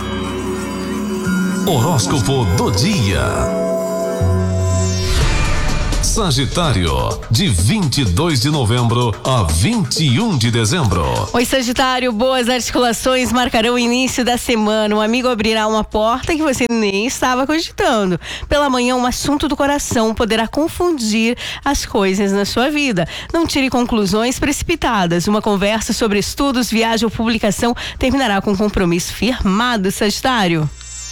Horóscopo do dia. Sagitário, de 22 de novembro a 21 de dezembro. Oi, Sagitário, boas articulações marcarão o início da semana. Um amigo abrirá uma porta que você nem estava cogitando. Pela manhã, um assunto do coração poderá confundir as coisas na sua vida. Não tire conclusões precipitadas. Uma conversa sobre estudos, viagem ou publicação terminará com um compromisso firmado, Sagitário.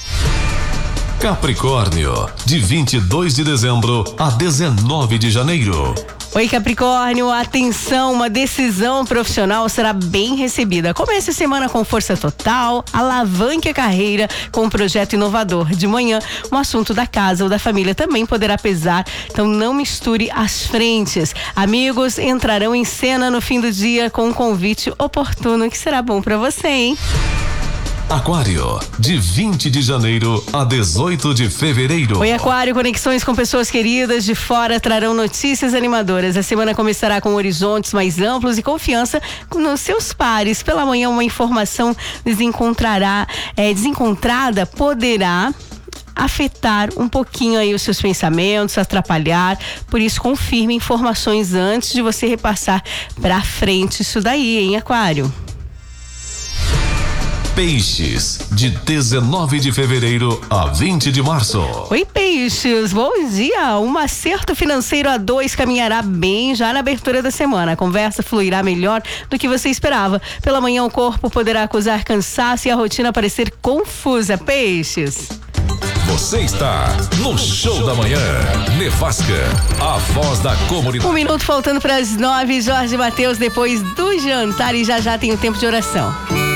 Capricórnio, de 22 de dezembro a 19 de janeiro. Oi, Capricórnio, atenção, uma decisão profissional será bem recebida. Comece a semana com força total, alavanque a carreira com um projeto inovador. De manhã, um assunto da casa ou da família também poderá pesar, então não misture as frentes. Amigos entrarão em cena no fim do dia com um convite oportuno que será bom para você, hein? Aquário, de 20 de janeiro a 18 de fevereiro. Oi, Aquário, conexões com pessoas queridas de fora trarão notícias animadoras. A semana começará com horizontes mais amplos e confiança nos seus pares. Pela manhã, uma informação desencontrada poderá afetar um pouquinho aí os seus pensamentos, atrapalhar. Por isso, confirme informações antes de você repassar pra frente isso daí, hein, Aquário? Peixes, de 19 de fevereiro a 20 de março. Oi, Peixes, bom dia. Um acerto financeiro a dois caminhará bem já na abertura da semana. A conversa fluirá melhor do que você esperava. Pela manhã, o corpo poderá acusar cansaço e a rotina parecer confusa. Peixes. Você está no Show da Manhã. Nevasca, a voz da comunidade. 1 minuto faltando para as 9. Jorge Mateus, depois do jantar, e já tem o tempo de oração.